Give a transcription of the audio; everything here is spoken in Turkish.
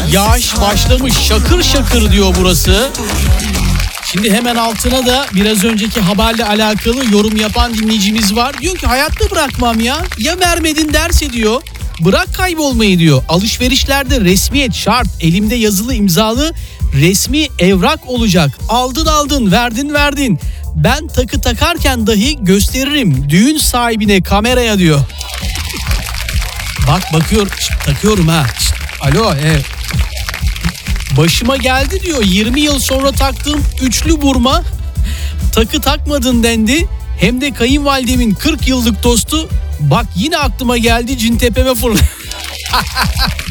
Yağış başlamış, şakır şakır diyor burası. Şimdi hemen altına da biraz önceki haberle alakalı yorum yapan dinleyicimiz var. Diyor ki hayatta bırakmam ya. Ya vermedin derse diyor. Bırak kaybolmayı diyor. Alışverişlerde resmiyet şart. Elimde yazılı imzalı resmi evrak olacak. Aldın verdin. Ben takı takarken dahi gösteririm düğün sahibine, kameraya diyor. Bak bakıyor, takıyorum ha. Alo başıma geldi diyor, 20 yıl sonra taktığım üçlü burma, takı takmadın dendi. Hem de kayınvalidemin 40 yıllık dostu. Bak yine aklıma geldi, cin tepeme fırladı.